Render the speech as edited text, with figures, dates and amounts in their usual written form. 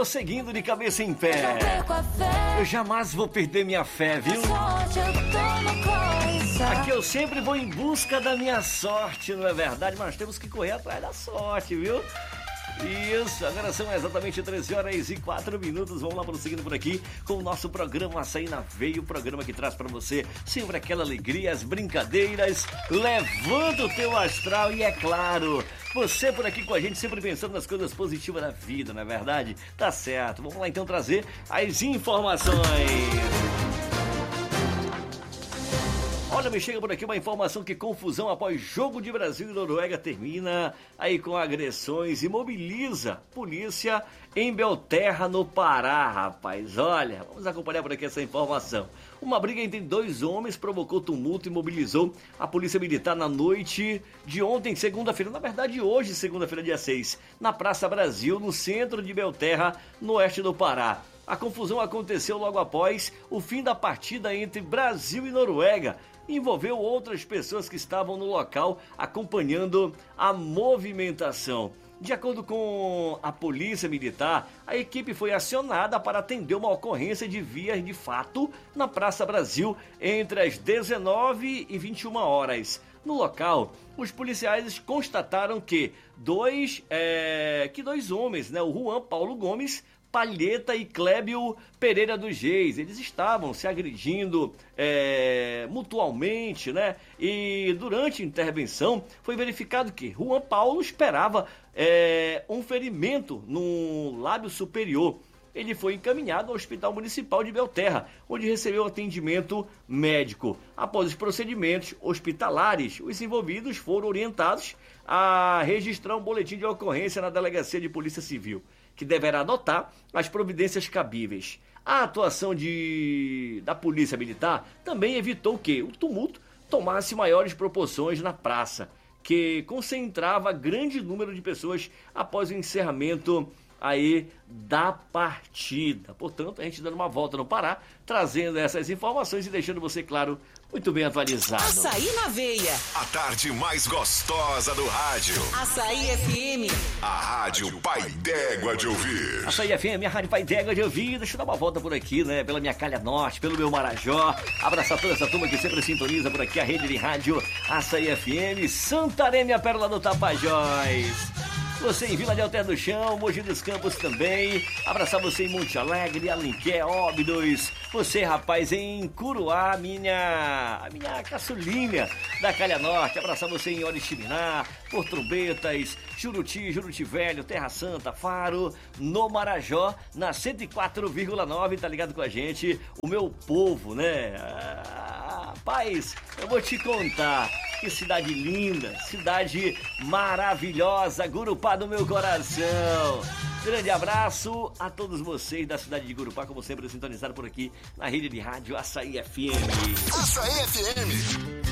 seguindo de cabeça em pé. Eu jamais vou perder minha fé, viu? Aqui eu sempre vou em busca da minha sorte, não é verdade? Mas temos que correr atrás da sorte, viu? Isso, agora são exatamente 13h04. Vamos lá prosseguindo por aqui com o nosso programa Açaí na Veia, o programa que traz pra você sempre aquela alegria, as brincadeiras, levando o teu astral e, é claro, você por aqui com a gente sempre pensando nas coisas positivas da vida, não é verdade? Tá certo, vamos lá então trazer as informações. Olha, me chega por aqui uma informação que confusão após jogo de Brasil e Noruega termina aí com agressões e mobiliza polícia em Belterra, no Pará, rapaz. Olha, vamos acompanhar por aqui essa informação. Uma briga entre dois homens provocou tumulto e mobilizou a polícia militar na noite de ontem, segunda-feira, na verdade hoje, segunda-feira, dia 6, na Praça Brasil, no centro de Belterra, no oeste do Pará. A confusão aconteceu logo após o fim da partida entre Brasil e Noruega. Envolveu outras pessoas que estavam no local acompanhando a movimentação. De acordo com a polícia militar, a equipe foi acionada para atender uma ocorrência de vias de fato na Praça Brasil entre as 19 e 21 horas. No local, os policiais constataram que dois homens, o Juan Paulo Gomes Palheta e Clébio Pereira dos Reis, eles estavam se agredindo mutualmente, né? E durante a intervenção foi verificado que Juan Paulo esperava um ferimento no lábio superior. Ele foi encaminhado ao Hospital Municipal de Belterra, onde recebeu atendimento médico. Após os procedimentos hospitalares, os envolvidos foram orientados a registrar um boletim de ocorrência na Delegacia de Polícia Civil, que deverá adotar as providências cabíveis. A atuação da Polícia Militar também evitou que o tumulto tomasse maiores proporções na praça, que concentrava grande número de pessoas após o encerramento aí da partida. Portanto, a gente dando uma volta no Pará, trazendo essas informações e deixando você, claro, muito bem atualizado. Açaí na Veia. A tarde mais gostosa do rádio. Açaí FM. A rádio Pai d'Égua de ouvir. Açaí FM, a rádio Pai d'Égua de ouvir. Deixa eu dar uma volta por aqui, né? Pela minha Calha Norte, pelo meu Marajó. Abraçar toda essa turma que sempre sintoniza por aqui a rede de rádio Açaí FM. Santarém, a pérola do Tapajós. Você em Vila de Alter do Chão, Mogi dos Campos também. Abraçar você em Monte Alegre, Alenquer, Óbidos. Você, rapaz, em Curuá, a minha caçulinha da Calha Norte. Abraçar você em Oriximiná, Por Trombetas, Juruti Velho, Terra Santa, Faro, no Marajó, na 104,9, tá ligado com a gente? O meu povo, né? Rapaz, eu vou te contar. Que cidade linda, cidade maravilhosa, Gurupá do meu coração. Grande abraço a todos vocês da cidade de Gurupá, como sempre, sintonizado por aqui na rede de rádio Açaí FM. Açaí FM.